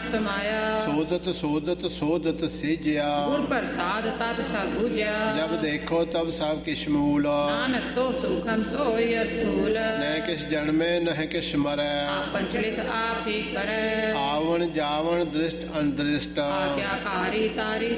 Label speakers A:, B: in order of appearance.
A: ਸਮਾਇਆ।
B: ਸੋਦਤ ਸੋਦਤ ਸੋਦਤ ਸਿਜਿਆ।
A: ਗੁਰ ਪ੍ਰਸਾਦ ਤਤ ਸਭ ਬੁਝਿਆ।
B: ਜਬ ਦੇਖੋ ਤਬ ਸਭ ਕਿਛ ਮੂਲ।
A: ਨਾਨਕ ਸੋ ਸੁਖਮ ਸੋਈ ਅਸਥੂਲ।
B: ਨਹਿ ਕਿਛ ਜਨਮੇ ਨਹਿ ਕਿਛ ਮਰੈ।
A: ਆਪਨ ਚਲਿਤ ਆਪ ਹੀ ਕਰੈ।
B: ਆਵਣ ਜਾਵਣ ਦ੍ਰਿਸ਼ਟ ਅੰਦ੍ਰਿਸ਼ਟ।
A: ਆਗਿਆਕਾਰੀ ਤਾਰੀ